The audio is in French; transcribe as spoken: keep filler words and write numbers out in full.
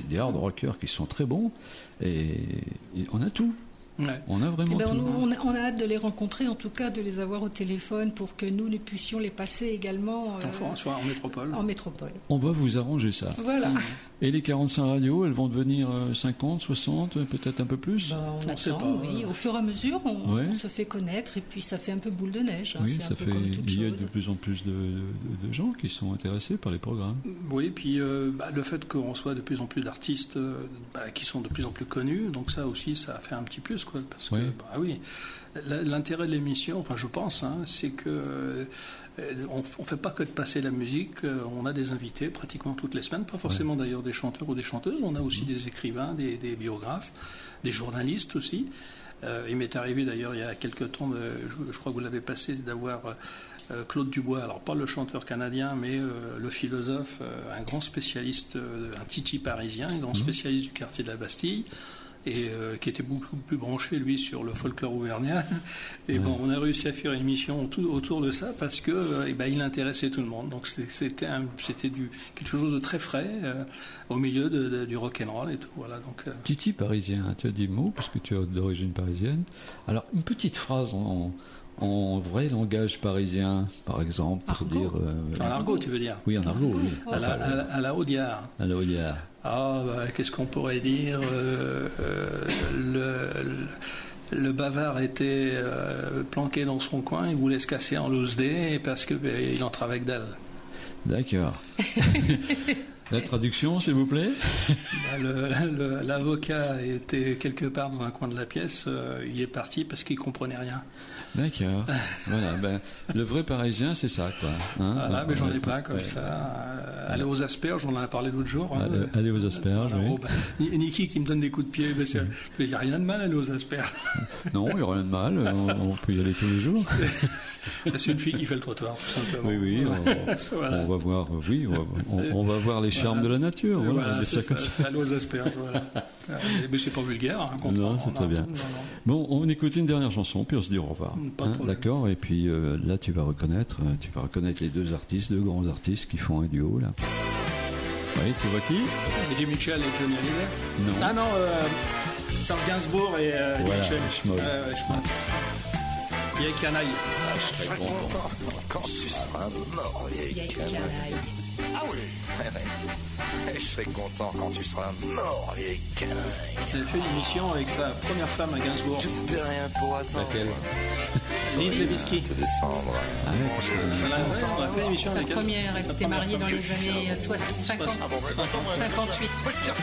des hard rockers qui sont très bons, et, et on a tout. Ouais. On a vraiment Eh ben, tout. on, on, a, on a hâte de les rencontrer, en tout cas de les avoir au téléphone pour que nous, nous puissions les passer également euh, Enfin, soit en métropole. en métropole. On va vous arranger ça. Voilà. Et les quarante-cinq radios, elles vont devenir cinquante, soixante, peut-être un peu plus. Ben, on On sait attend, pas. oui. Au fur et à mesure, on, Ouais. on se fait connaître et puis ça fait un peu boule de neige. Hein. Oui, C'est ça un peu fait. comme toute Il y a chose. de plus en plus de, de, de gens qui sont intéressés par les programmes. Oui, puis euh, bah, le fait qu'on soit de plus en plus d'artistes euh, bah, qui sont de plus en plus connus, donc ça aussi, ça a fait un petit plus, quoi. Parce que, Oui. bah oui, l'intérêt de l'émission, enfin, je pense, hein, c'est que euh, on, on fait pas que de passer la musique. euh, On a des invités pratiquement toutes les semaines, pas forcément d'ailleurs des chanteurs ou des chanteuses. On a aussi des écrivains, des, des biographes, des journalistes aussi. Euh, il m'est arrivé d'ailleurs il y a quelques temps, de, je, je crois que vous l'avez passé, d'avoir euh, Claude Dubois, alors pas le chanteur canadien, mais euh, le philosophe, euh, un grand spécialiste, euh, un titi parisien, un grand spécialiste du quartier de la Bastille, et euh, qui était beaucoup plus branché, lui, sur le folklore auvergnat. Et Ouais. bon, on a réussi à faire une émission tout, autour de ça parce que euh, eh ben, il intéressait tout le monde. Donc c'était, un, c'était du, quelque chose de très frais euh, au milieu de, de, du rock'n'roll et tout. Voilà, donc, euh, Titi parisien, tu as dit le mot, parce que tu es d'origine parisienne. Alors, une petite phrase en, en vrai langage parisien, par exemple, pour Argot. dire. euh, en argot, tu veux dire. Oui, en argot, oui. À la, à la, à la Audiard. À la Audiard. Ah, bah, qu'est-ce qu'on pourrait dire euh, euh, le, le, le bavard était euh, planqué dans son coin, il voulait se casser en loose dé parce que ben, il entre avec d'elle. D'accord. La traduction, s'il vous plaît. Bah, le- le- l'avocat était quelque part dans un coin de la pièce, euh, il est parti parce qu'il comprenait rien. D'accord. Voilà. Ben, le vrai parisien, c'est ça, quoi. Hein. Voilà, mais j'en ai plein comme Ouais. ça. Euh, aller aux asperges, on en a parlé l'autre jour. hein. Allez, allez aux asperges, Voilà, oui. oh, bah, Ni- Niki qui me donne des coups de pied, ben, c'est- il n'y a rien de mal à aller aux asperges. Non, il n'y a rien de mal. On, on peut y aller tous les jours. C'est une fille qui fait le trottoir, tout simplement. Oui, oui. On, Voilà. on va voir. Oui, on va, on, on va voir les charmes de la nature. Voilà, on va Voilà, dire c'est ça comme ça, ça. c'est aller aux asperges. Voilà. Euh, mais c'est pas vulgaire. Hein, comprends. Non, c'est très bien. non, non. Bon, on écoute une dernière chanson, puis on se dit au revoir. Pas de Hein, problème. d'accord. Et puis euh, là, tu vas reconnaître, euh, tu vas reconnaître les deux artistes, deux grands artistes qui font un duo là. Oui, tu vois qui? Eddie Mitchell et Johnny Hallyday. Non. Ah non, euh, Serge Gainsbourg et euh, Eddie Voilà, Mitchell. Schmoll. Ouais, ouais, Schmoll. Vieille canaille. Je serai content quand tu seras mort, vieille Vieille canaille. canaille. Ah oui, ouais, ouais. Et je serai content quand tu seras mort, vieille canaille. Elle a fait une émission avec sa première femme à Gainsbourg, Je ne peux rien pour attendre. Laquelle? Lise Lebisky. Que décembre. Ah ouais, parce que- Elle a fait- on a fait une émission La avec elle. première, elle Sa s'était première mariée femme. dans les années soixante, cinquante, cinquante-huit.